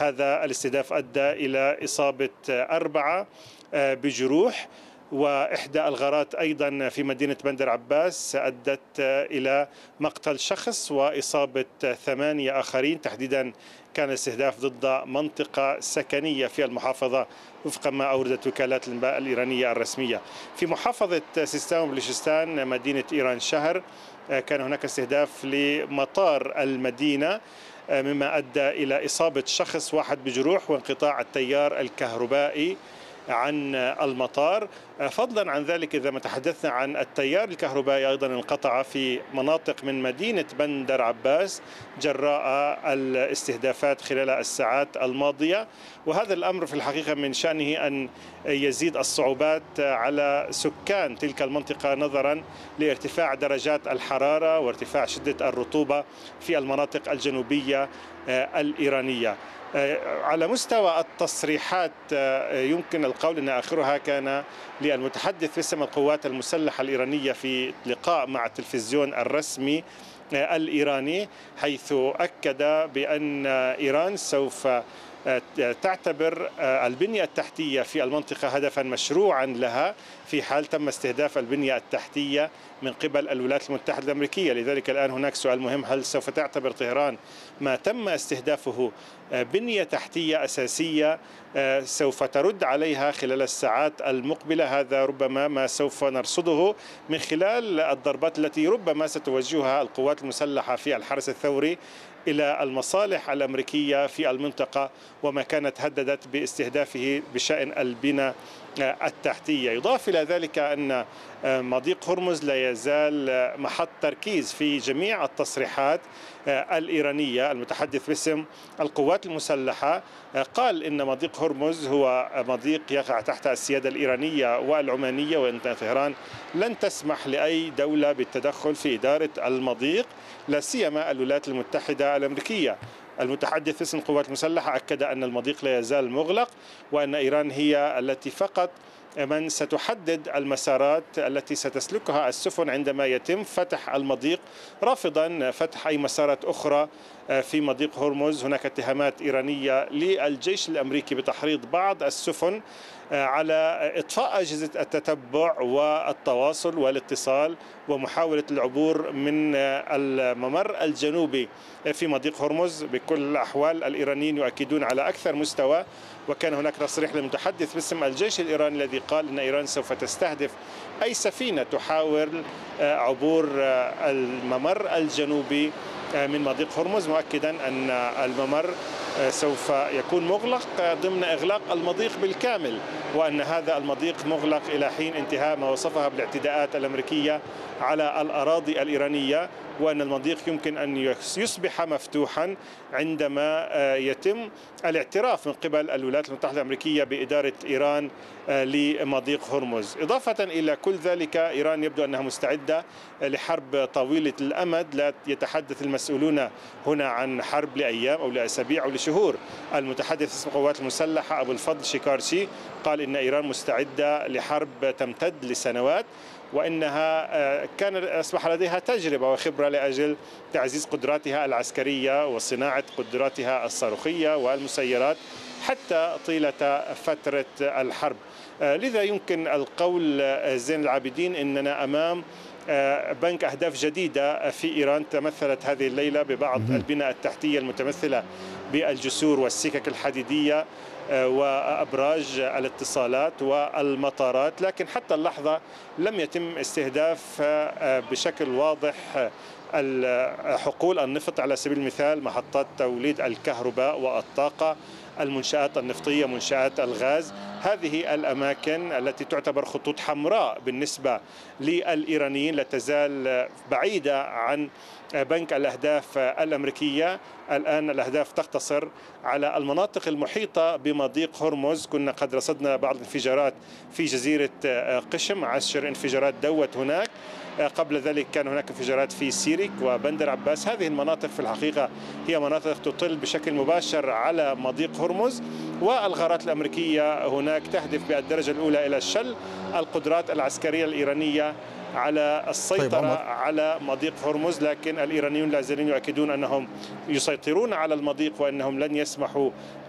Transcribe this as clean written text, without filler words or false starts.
هذا الاستهداف أدى إلى إصابة 4 بجروح، وإحدى الغارات أيضا في مدينة بندر عباس أدت إلى مقتل شخص وإصابة 8 آخرين. تحديدا كان الاستهداف ضد منطقة سكنية في المحافظة وفق ما أوردت وكالات الأنباء الإيرانية الرسمية. في محافظة سيستان وبلوشستان مدينة إيران شهر كان هناك استهداف لمطار المدينة، مما أدى إلى إصابة شخص واحد بجروح وانقطاع التيار الكهربائي عن المطار. فضلا عن ذلك إذا ما تحدثنا عن التيار الكهربائي أيضا انقطع في مناطق من مدينة بندر عباس جراء الاستهدافات خلال الساعات الماضية، وهذا الأمر في الحقيقة من شأنه أن يزيد الصعوبات على سكان تلك المنطقة نظرا لارتفاع درجات الحرارة وارتفاع شدة الرطوبة في المناطق الجنوبية الإيرانية. على مستوى التصريحات يمكن القول أن آخرها كان للمتحدث باسم القوات المسلحة الإيرانية في لقاء مع التلفزيون الرسمي الإيراني، حيث أكد بأن إيران سوف تعتبر البنية التحتية في المنطقة هدفا مشروعا لها في حال تم استهداف البنية التحتية من قبل الولايات المتحدة الأمريكية. لذلك الآن هناك سؤال مهم: هل سوف تعتبر طهران ما تم استهدافه بنية تحتية أساسية سوف ترد عليها خلال الساعات المقبلة؟ هذا ربما ما سوف نرصده من خلال الضربات التي ربما ستوجهها القوات المسلحة في الحرس الثوري إلى المصالح الأمريكية في المنطقة، وما كانت هددت باستهدافه بشأن البنى التحتية. يضاف إلى ذلك أن مضيق هرمز لا يزال محط تركيز في جميع التصريحات الإيرانية. المتحدث باسم القوات المسلحة قال إن مضيق هرمز هو مضيق يقع تحت السيادة الإيرانية والعمانية، وأن طهران لن تسمح لأي دولة بالتدخل في إدارة المضيق، لا سيما الولايات المتحدة الأمريكية. المتحدث باسم القوات المسلحة أكد أن المضيق لا يزال مغلق، وأن إيران هي التي فقط من ستحدد المسارات التي ستسلكها السفن عندما يتم فتح المضيق، رافضا فتح أي مسارات أخرى في مضيق هرمز. هناك اتهامات إيرانية للجيش الأمريكي بتحريض بعض السفن على إطفاء أجهزة التتبع والتواصل والاتصال ومحاولة العبور من الممر الجنوبي في مضيق هرمز. بكل الأحوال الإيرانيين يؤكدون على أكثر مستوى، وكان هناك تصريح للمتحدث باسم الجيش الإيراني الذي قال إن إيران سوف تستهدف أي سفينة تحاول عبور الممر الجنوبي من مضيق هرمز، مؤكدا أن الممر سوف يكون مغلق ضمن إغلاق المضيق بالكامل، وأن هذا المضيق مغلق إلى حين انتهاء ما وصفها بالاعتداءات الأمريكية على الأراضي الإيرانية، وأن المضيق يمكن أن يصبح مفتوحا عندما يتم الاعتراف من قبل الولايات المتحدة الأمريكية بإدارة إيران لمضيق هرمز. إضافة إلى كل ذلك، إيران يبدو أنها مستعدة لحرب طويلة الأمد. لا يتحدث المسؤولون هنا عن حرب لأيام أو لأسابيع أو لشهور. المتحدث باسم القوات المسلحة أبو الفضل شيكارشي قال إن إيران مستعدة لحرب تمتد لسنوات، وإنها كان أصبح لديها تجربة وخبرة لأجل تعزيز قدراتها العسكرية وصناعة قدراتها الصاروخية والمسيرات حتى طيلة فترة الحرب. لذا يمكن القول زين العابدين إننا أمام بنك أهداف جديدة في إيران تمثلت هذه الليلة ببعض البنى التحتية المتمثلة بالجسور والسكك الحديدية وأبراج الاتصالات والمطارات، لكن حتى اللحظة لم يتم استهداف بشكل واضح حقول النفط، على سبيل المثال محطات توليد الكهرباء والطاقة، المنشآت النفطية، منشآت الغاز. هذه الأماكن التي تعتبر خطوط حمراء بالنسبة للإيرانيين لا تزال بعيدة عن بنك الأهداف الأمريكية. الآن الأهداف تقتصر على المناطق المحيطة بمضيق هرمز. كنا قد رصدنا بعض الانفجارات في جزيرة قشم، 10 انفجارات دوت هناك. قبل ذلك كان هناك انفجارات في سيريك وبندر عباس. هذه المناطق في الحقيقة هي مناطق تطل بشكل مباشر على مضيق هرمز، والغارات الأمريكية هناك تهدف بالدرجة الأولى إلى شل القدرات العسكرية الإيرانية على السيطرة على مضيق هرمز. لكن الإيرانيون لا زالوا يؤكدون أنهم يسيطرون على المضيق وأنهم لن يسمحوا